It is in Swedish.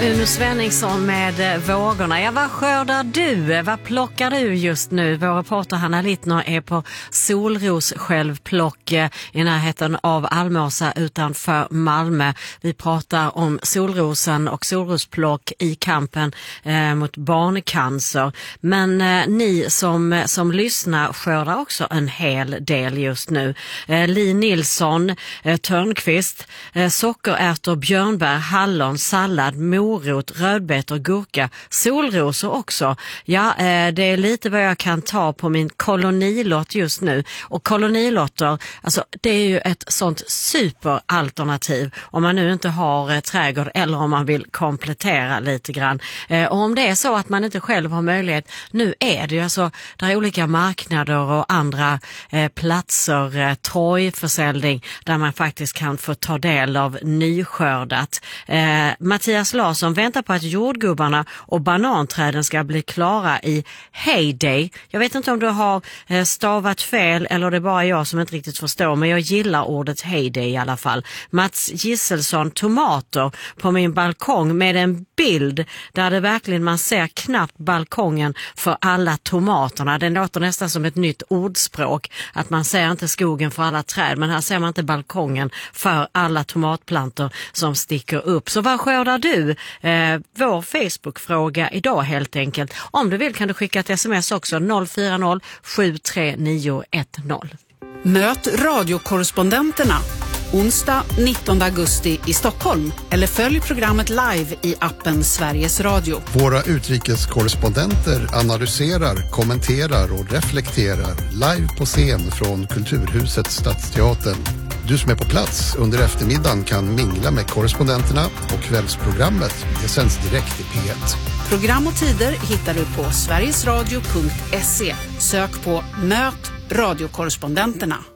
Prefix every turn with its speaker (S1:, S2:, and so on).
S1: Uno Svenningsson med vågorna. Ja, vad skördar du? Vad plockar du just nu? Vår reporter Hanna Littner är på solros självplock i närheten av Almåsa utanför Malmö. Vi pratar om solrosen och solrosplock i kampen mot barncancer. Men ni som lyssnar skördar också en hel del just nu. Li Nilsson, Törnqvist, sockerärtor, björnbär, hallon, sallad, morot, rödbetor, gurka, solrosor också. Ja, det är lite vad jag kan ta på min kolonilott just nu. Och kolonilotter, alltså det är ju ett sånt superalternativ om man nu inte har trädgård eller om man vill komplettera lite grann. Och om det är så att man inte själv har möjlighet, nu är det ju alltså, där är olika marknader och andra platser, torgförsäljning där man faktiskt kan få ta del av nyskördat. Mattias Larsson väntar på att jordgubbarna och bananträden ska bli klara i Heyday. Jag vet inte om du har stavat fel eller det är bara jag som inte riktigt förstår, men jag gillar ordet Heyday i alla fall. Mats Gisselsson, tomater på min balkong med en bild där det verkligen man ser knappt balkongen för alla tomaterna. Den låter nästan som ett nytt ordspråk, att man ser inte skogen för alla träd, men här ser man inte balkongen för alla tomatplantor som sticker upp. Så vad skördar du? Vår Facebook-fråga idag helt enkelt. Om du vill kan du skicka ett sms också, 040 73910.
S2: Möt radiokorrespondenterna onsdag 19 augusti i Stockholm eller följ programmet live i appen Sveriges Radio.
S3: Våra utrikeskorrespondenter analyserar, kommenterar och reflekterar live på scen från Kulturhuset Stadsteatern. Du som är på plats under eftermiddagen kan mingla med korrespondenterna och kvällsprogrammet. Det sänds direkt i P1.
S2: Program och tider hittar du på sverigesradio.se. Sök på Möt radiokorrespondenterna.